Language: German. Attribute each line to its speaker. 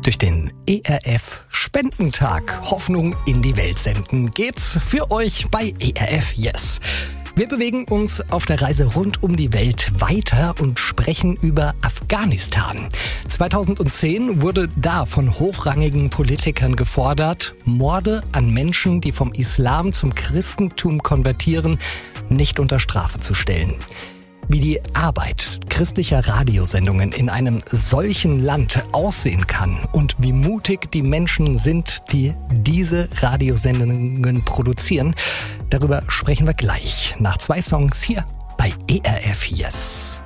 Speaker 1: Durch den ERF Spendentag Hoffnung in die Welt senden geht's für euch bei ERF Yes. Wir bewegen uns auf der Reise rund um die Welt weiter und sprechen über Afghanistan. 2010 wurde da von hochrangigen Politikern gefordert, Morde an Menschen, die vom Islam zum Christentum konvertieren, nicht unter Strafe zu stellen. Wie die Arbeit christlicher Radiosendungen in einem solchen Land aussehen kann und wie mutig die Menschen sind, die diese Radiosendungen produzieren, darüber sprechen wir gleich nach 2 Songs hier bei ERF Yes.